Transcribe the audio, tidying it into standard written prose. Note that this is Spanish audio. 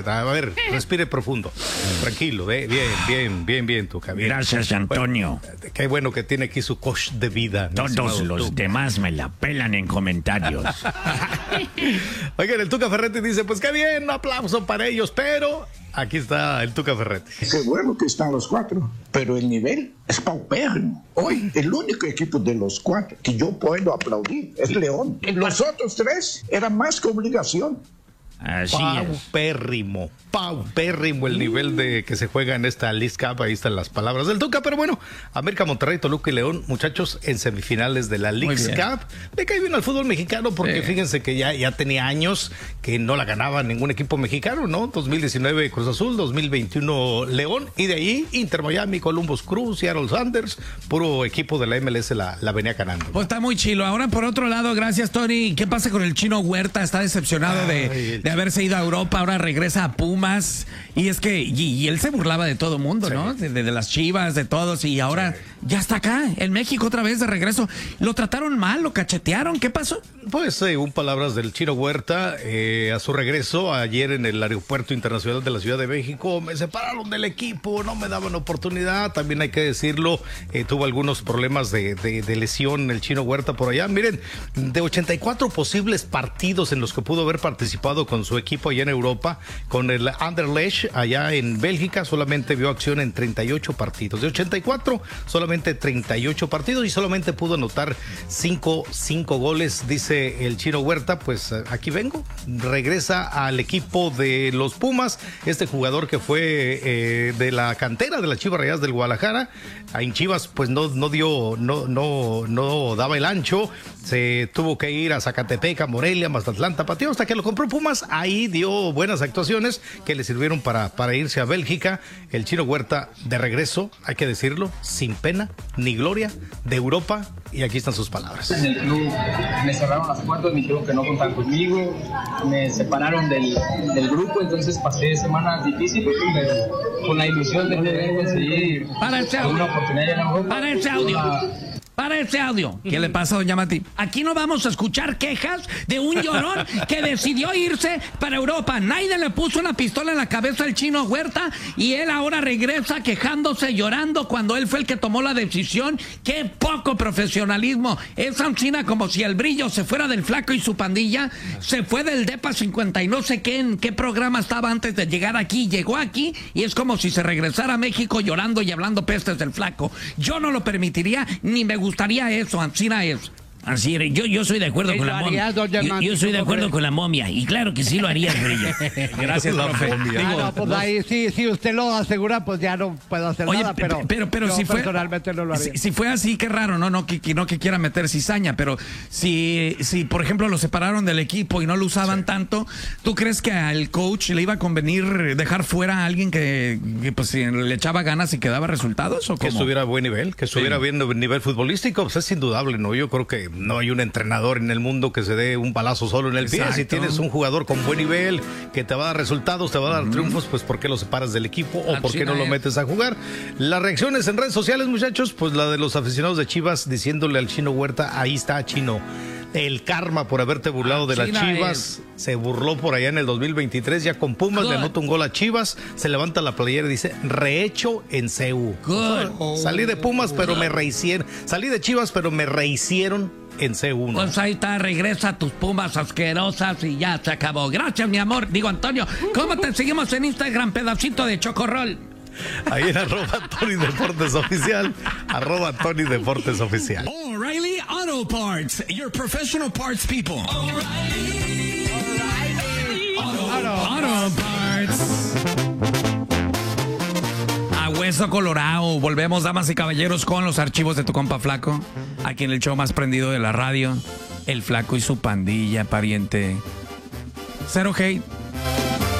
A ver, respire profundo. Tranquilo, bien, Tuca. Bien. Gracias, Antonio. Bueno, qué bueno que tiene aquí su coach de vida. Todos los demás me la pelan en comentarios. Oigan, el Tuca Ferretti dice, pues qué bien, un aplauso para ellos, pero aquí está el Tuca Ferretti. Qué bueno que están los cuatro, pero el nivel es paupérrimo. Hoy, el único equipo de los cuatro que yo puedo aplaudir es León. Los otros tres eran más que obligación. Así paupérrimo el nivel de que se juega en esta Leagues Cup. Ahí están las palabras del Tuca, pero bueno, América, Monterrey, Toluca y León, muchachos, en semifinales de la Leagues Cup. Le cae bien al fútbol mexicano porque fíjense que ya tenía años que no la ganaba ningún equipo mexicano, ¿no? 2019 Cruz Azul, 2021 León, y de ahí Inter Miami, Columbus Crew, Seattle Sanders, puro equipo de la MLS la venía ganando, ¿no? Pues está muy chilo. Ahora, por otro lado, gracias, Tony. ¿Qué pasa con el Chino Huerta? Está decepcionado de haberse ido a Europa, ahora regresa a Pumas, y es que y él se burlaba de todo mundo, ¿no? De las Chivas, de todos, y ahora ya está acá, en México otra vez de regreso. ¿Lo trataron mal? ¿Lo cachetearon? ¿Qué pasó? Pues según palabras del Chino Huerta, a su regreso ayer en el Aeropuerto Internacional de la Ciudad de México, me separaron del equipo, no me daban oportunidad, también hay que decirlo, tuvo algunos problemas de lesión el Chino Huerta por allá. Miren, de 84 posibles partidos en los que pudo haber participado con su equipo allá en Europa, con el Anderlecht allá en Bélgica, solamente vio acción en 38 partidos. De 84, solamente 38 partidos y solamente pudo anotar 5 goles, dice el Chino Huerta. Pues aquí vengo, regresa al equipo de los Pumas, este jugador que fue de la cantera de las Chivas Rayadas del Guadalajara. En Chivas pues no daba el ancho, se tuvo que ir a Zacatepec, a Morelia, Mazatlán, Tapatío, hasta que lo compró Pumas. Ahí dio buenas actuaciones que le sirvieron para irse a Bélgica. El Chino Huerta de regreso, hay que decirlo, sin pena ni gloria, de Europa, y aquí están sus palabras. En el club me cerraron las puertas, me dijeron que no contaban conmigo, me separaron del grupo, entonces pasé semanas difíciles, pero con la ilusión de poder conseguir una oportunidad en Europa. Para ese audio. ¿Qué le pasa, doña Mati? Aquí no vamos a escuchar quejas de un llorón que decidió irse para Europa. Nadie le puso una pistola en la cabeza al Chino Huerta y él ahora regresa quejándose, llorando, cuando él fue el que tomó la decisión. ¡Qué poco profesionalismo! Es Ancina como si el brillo se fuera del Flaco y su pandilla. Se fue del DEPA 50 y no sé qué, en qué programa estaba antes de llegar aquí. Llegó aquí y es como si se regresara a México llorando y hablando pestes del Flaco. Yo no lo permitiría, ni me gustaría eso, Ancina es. Así es, yo soy de acuerdo con la momia. Yo soy de acuerdo con la momia. Y claro que sí lo haría, Brillo. Gracias, profe. Pues ahí sí, usted lo asegura, pues ya no puedo hacer nada, pero si fue, personalmente no lo haría. Si fue así, qué raro, no que quiera meter cizaña, pero si por ejemplo lo separaron del equipo y no lo usaban tanto, ¿tú crees que al coach le iba a convenir dejar fuera a alguien que pues le echaba ganas y que daba resultados? ¿O que estuviera a buen nivel, que estuviera bien nivel futbolístico? Pues es indudable, ¿no? Yo creo que no hay un entrenador en el mundo que se dé un balazo solo en el pie. Si tienes un jugador con buen nivel que te va a dar resultados, te va a dar triunfos, pues ¿por qué lo separas del equipo o por qué no lo metes a jugar? Las reacciones en redes sociales, muchachos, pues la de los aficionados de Chivas diciéndole al Chino Huerta, ahí está, Chino, el karma por haberte burlado de las Chivas. Se burló por allá en el 2023, ya con Pumas, le anota un gol a Chivas, se levanta la playera y dice, rehecho en CU. Salí de Pumas, pero me rehicieron. Salí de Chivas, pero me rehicieron en C1. Pues ahí está, regresa a tus Pumas asquerosas y ya se acabó. Gracias, mi amor. Digo, Antonio, ¿cómo te seguimos en Instagram, pedacito de chocorrol? Ahí en @Tony Deportes Oficial, @Tony Deportes Oficial. O'Reilly Auto Parts, your professional parts people. O'Reilly Auto Parts. A hueso colorado, volvemos, damas y caballeros, con los archivos de tu compa Flaco, aquí en el show más prendido de la radio, el Flaco y su pandilla, pariente. Cero hate,